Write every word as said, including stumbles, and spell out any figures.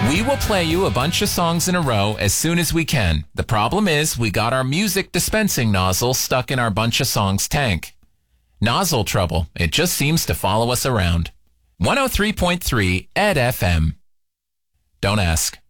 We will play you a bunch of songs in a row as soon as we can. The problem is we got our music dispensing nozzle stuck in our bunch of songs tank. Nozzle trouble. It just seems to follow us around. one oh three point three Ed F M. Don't ask.